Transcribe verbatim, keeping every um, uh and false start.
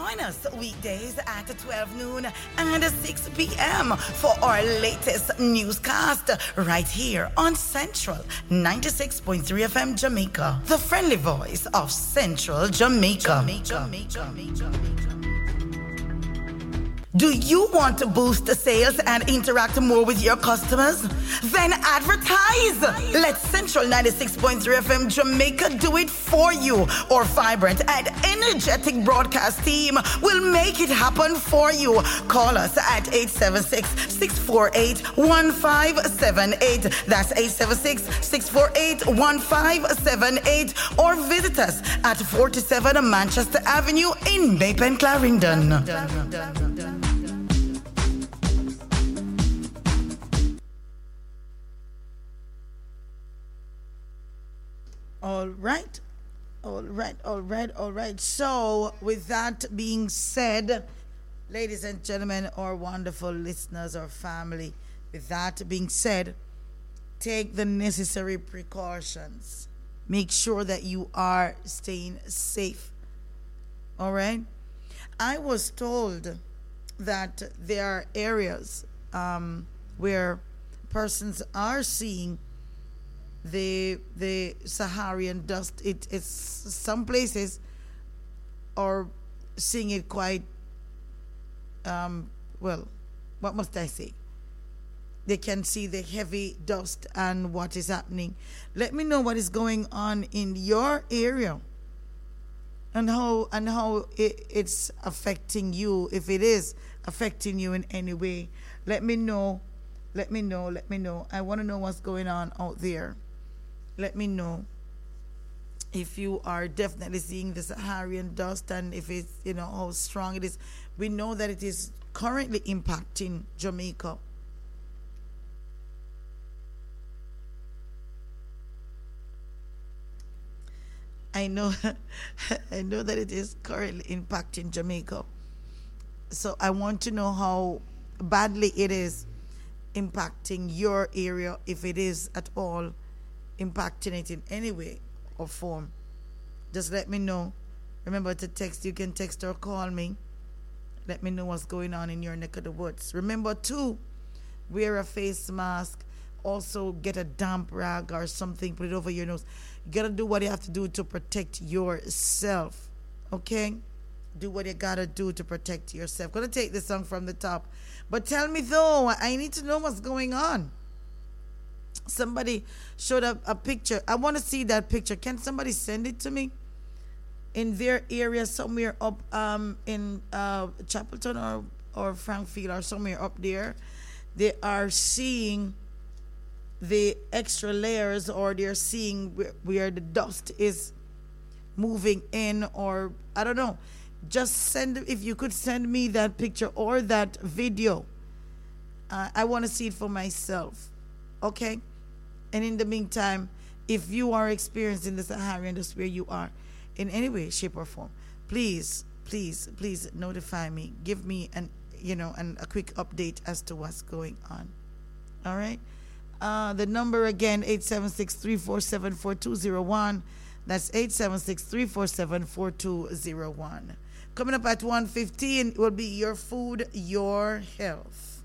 Join us weekdays at twelve noon and six p.m. for our latest newscast right here on Central ninety-six point three F M Jamaica, the friendly voice of Central Jamaica. Jamaica. Jamaica. Do you want to boost the sales and interact more with your customers? Then advertise! Let Central ninety-six point three F M Jamaica do it for you. Our vibrant and energetic broadcast team will make it happen for you. Call us at eight seven six, six four eight, one five seven eight. That's eight seven six, six four eight, one five seven eight. Or visit us at forty-seven Manchester Avenue in Maypen, Clarendon. Dun, dun, dun, dun, dun. All right, all right, all right, all right. So, with that being said, ladies and gentlemen, our wonderful listeners, our family, with that being said, take the necessary precautions. Make sure that you are staying safe. All right? I was told that there are areas um, where persons are seeing the the Saharan dust. It, it's some places are seeing it quite um, well, what must I say? They can see the heavy dust and what is happening. Let me know what is going on in your area and how and how it, it's affecting you. If it is affecting you in any way, let me know. Let me know. Let me know. I want to know what's going on out there. Let me know if you are definitely seeing the Saharan dust and if it's, you know, how strong it is. We know that it is currently impacting Jamaica. I know I know that it is currently impacting Jamaica. So I want to know how badly it is impacting your area, if it is at all impacting it in any way or form. Just let me know. Remember to text. You can text or call me. Let me know what's going on in your neck of the woods. Remember to wear a face mask. Also get a damp rag or something, put it over your nose. You gotta do what you have to do to protect yourself. Okay? Do what you gotta do to protect yourself. Gonna take this song from the top. But tell me though, I need to know what's going on. Somebody showed up a picture. I want to see that picture. Can somebody send it to me? In their area, somewhere up um, in uh, Chapelton or, or Frankfield or somewhere up there, they are seeing the extra layers, or they're seeing where, where the dust is moving in, or I don't know. Just send, if you could send me that picture or that video. Uh, I want to see it for myself. Okay? And in the meantime, if you are experiencing the Saharan dust where you are in any way, shape, or form, please, please, please notify me. Give me an, you know, an, a quick update as to what's going on. All right? Uh, the number again, eight seven six, three four seven, four two zero one. That's eight seven six, three four seven, four two zero one. Coming up at one fifteen will be Your Food, Your Health.